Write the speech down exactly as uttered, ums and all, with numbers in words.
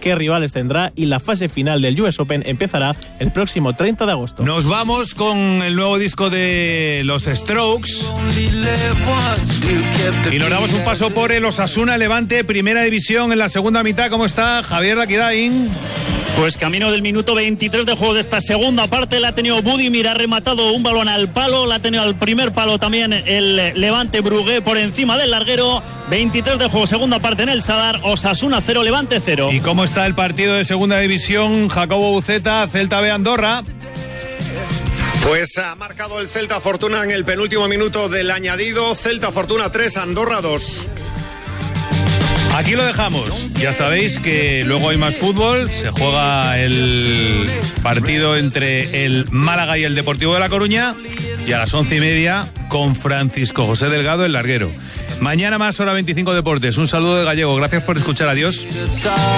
qué rivales tendrá y la fase final del U S Open empezará el próximo treinta de agosto. Nos vamos con el nuevo disco de los Strokes y nos damos un paso por el Osasuna Levante, primera división en la segunda mitad. ¿Cómo está Javier Laquidain? Pues camino del minuto veintitrés de juego de esta segunda parte, la ha tenido Budimir, ha rematado un balón al palo, la ha tenido al primer palo también el Levante Brugué por encima del larguero. Veintitrés de juego, segunda parte en el Sadar, Osasuna cero, Levante cero. ¿Y cómo está el partido de segunda división? Jacobo Buceta, Celta B Andorra. Pues ha marcado el Celta Fortuna en el penúltimo minuto del añadido. Celta Fortuna tres, Andorra dos. Aquí lo dejamos. Ya sabéis que luego hay más fútbol. Se juega el partido entre el Málaga y el Deportivo de La Coruña. Y a las once y media con Francisco José Delgado, el larguero. Mañana más, hora veinticinco Deportes. Un saludo de Gallego. Gracias por escuchar. Adiós.